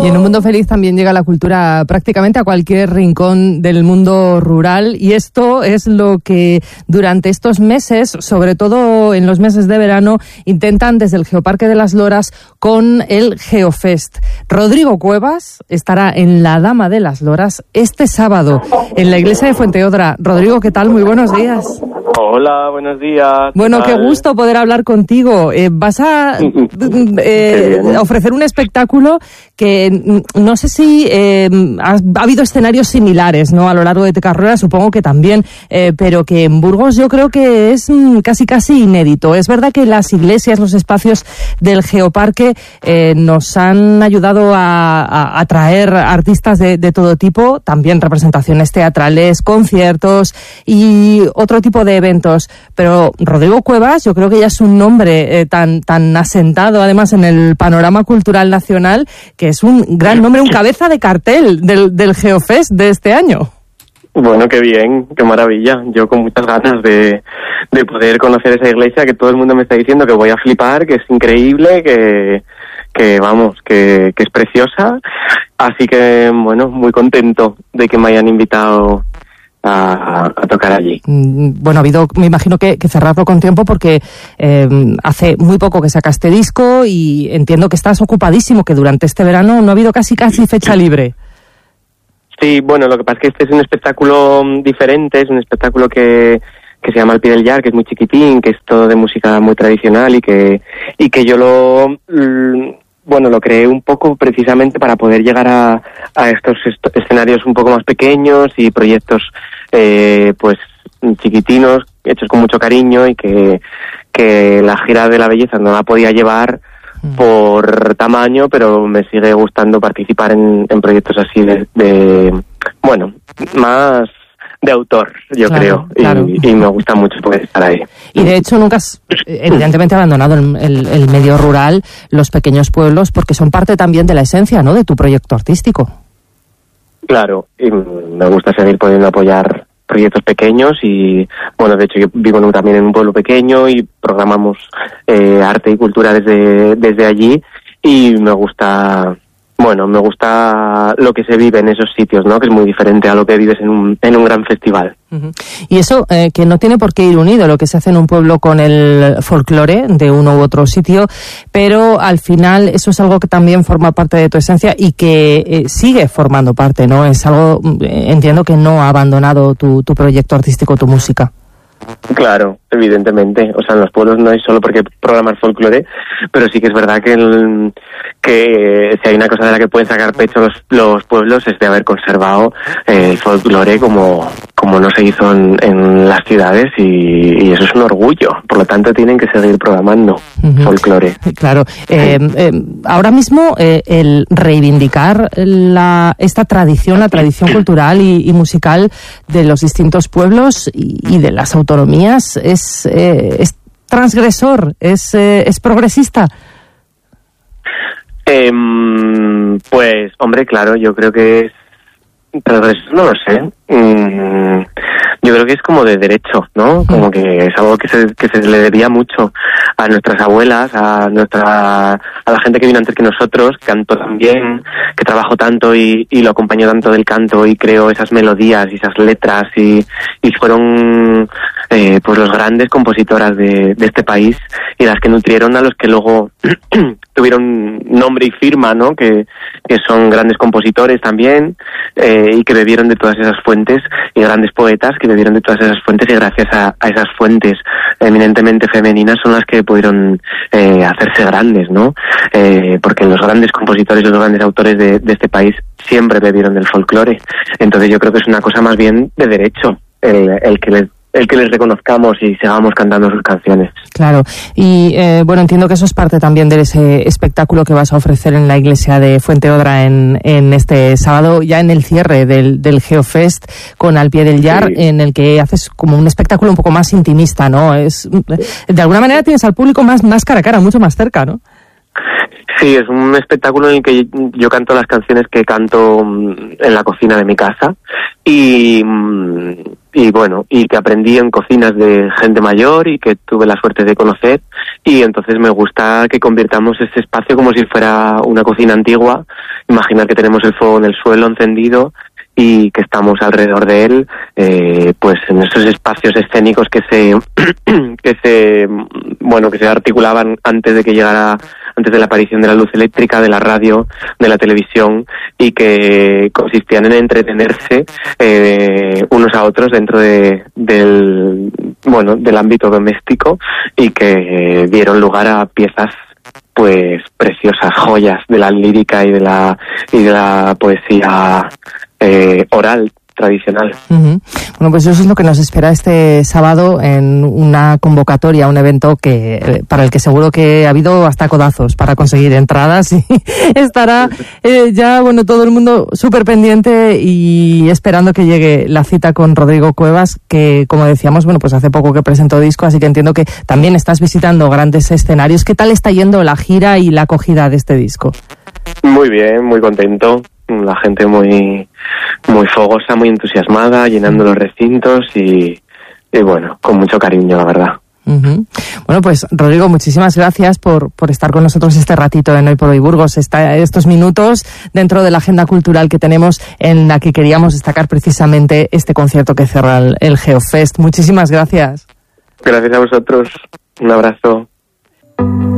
Y en Un Mundo Feliz también llega la cultura prácticamente a cualquier rincón del mundo rural, y esto es lo que durante estos meses, sobre todo en los meses de verano, intentan desde el Geoparque de las Loras con el Geofest. Rodrigo Cuevas estará en la Dama de las Loras este sábado en la iglesia de Fuenteodra. Rodrigo, ¿qué tal? Muy buenos días. Hola, buenos días. Bueno, qué gusto poder hablar contigo. Vas a ofrecer un espectáculo que no sé si ha habido escenarios similares, ¿no?, a lo largo de tu carrera, supongo que también, pero que en Burgos yo creo que es casi inédito. Es verdad que las iglesias, los espacios del Geoparque nos han ayudado a atraer artistas de todo tipo, también representaciones teatrales, conciertos y otro tipo de eventos, pero Rodrigo Cuevas yo creo que ya es un nombre tan asentado además en el panorama cultural nacional, que es un gran nombre, un cabeza de cartel del Geofest de este año. Bueno, qué bien, qué maravilla. Yo con muchas ganas de poder conocer esa iglesia, que todo el mundo me está diciendo que voy a flipar, que es increíble, que vamos, que es preciosa. Así que, bueno, muy contento de que me hayan invitado a tocar allí. Bueno, ha habido, me imagino que cerrarlo con tiempo, porque hace muy poco que sacaste disco y entiendo que estás ocupadísimo, que durante este verano no ha habido casi fecha libre. Sí, bueno, lo que pasa es que este es un espectáculo diferente, es un espectáculo que se llama Al Pie del Llar, que es muy chiquitín, que es todo de música muy tradicional y que yo lo creé un poco precisamente para poder llegar a estos escenarios un poco más pequeños y proyectos pues chiquitinos, hechos con mucho cariño, y que la gira de la belleza no la podía llevar por tamaño, pero me sigue gustando participar en proyectos así de más de autor, yo creo, claro. Y me gusta mucho poder estar ahí. Y de hecho nunca has, evidentemente, abandonado el medio rural, los pequeños pueblos, porque son parte también de la esencia, ¿no?, de tu proyecto artístico. Claro, y me gusta seguir pudiendo apoyar proyectos pequeños y, bueno, de hecho yo vivo también en un pueblo pequeño y programamos arte y cultura desde allí, y me gusta lo que se vive en esos sitios, ¿no?, que es muy diferente a lo que vives en un gran festival. Uh-huh. Y eso que no tiene por qué ir unido, lo que se hace en un pueblo con el folclore de uno u otro sitio, pero al final eso es algo que también forma parte de tu esencia y que sigue formando parte, ¿no? Es algo, entiendo, que no ha abandonado tu proyecto artístico, tu música. Claro, evidentemente. O sea, en los pueblos no hay solo por qué programar folclore, pero sí que es verdad que si hay una cosa de la que pueden sacar pecho los pueblos es de haber conservado el folclore como no se hizo en las ciudades, y eso es un orgullo. Por lo tanto, tienen que seguir programando folclore. Claro. Ahora mismo el reivindicar esta tradición, la tradición cultural y musical de los distintos pueblos y de las autonomías es transgresor, es progresista. Pues, hombre, claro, yo creo que es transgresor, no lo sé. Yo creo que es como de derecho, ¿no? Como que es algo que se le debía mucho a nuestras abuelas, a la gente que vino antes que nosotros, que cantó tan bien, que trabajó tanto y lo acompañó tanto del canto y creó esas melodías y esas letras y fueron pues los grandes compositoras de este país, y las que nutrieron a los que luego tuvieron nombre y firma, ¿no? Que son grandes compositores también, y que bebieron de todas esas fuentes, y grandes poetas que bebieron de todas esas fuentes, y gracias a esas fuentes eminentemente femeninas son las que pudieron hacerse grandes, ¿no? Porque los grandes compositores y los grandes autores de este país siempre bebieron del folclore. Entonces yo creo que es una cosa más bien de derecho el que les reconozcamos y sigamos cantando sus canciones. Claro, y bueno, entiendo que eso es parte también de ese espectáculo que vas a ofrecer en la iglesia de Fuenteodra en este sábado, ya en el cierre del Geofest con Al Pie del Llar, sí, en el que haces como un espectáculo un poco más intimista, ¿no? De alguna manera tienes al público más cara a cara, mucho más cerca, ¿no? Sí, es un espectáculo en el que yo canto las canciones que canto en la cocina de mi casa y que aprendí en cocinas de gente mayor y que tuve la suerte de conocer, y entonces me gusta que convirtamos ese espacio como si fuera una cocina antigua imaginar que tenemos el fuego en el suelo encendido y que estamos alrededor de él, pues en esos espacios escénicos que se articulaban antes de la aparición de la luz eléctrica, de la radio, de la televisión, y que consistían en entretenerse unos a otros dentro del ámbito doméstico, y que dieron lugar a piezas pues preciosas, joyas de la lírica y de la poesía oral tradicional. Uh-huh. Bueno, pues eso es lo que nos espera este sábado en una convocatoria, un evento para el que seguro que ha habido hasta codazos para conseguir entradas, y estará todo el mundo súper pendiente y esperando que llegue la cita con Rodrigo Cuevas, que, como decíamos, pues hace poco que presentó disco, así que entiendo que también estás visitando grandes escenarios. ¿Qué tal está yendo la gira y la acogida de este disco? Muy bien, muy contento. La gente muy fogosa, muy entusiasmada, llenando los recintos y bueno, con mucho cariño, la verdad. Uh-huh. Bueno, pues Rodrigo, muchísimas gracias por estar con nosotros este ratito en Hoy por Hoy Burgos, estos minutos dentro de la agenda cultural que tenemos, en la que queríamos destacar precisamente este concierto que cierra el Geofest. Muchísimas gracias. Gracias a vosotros. Un abrazo.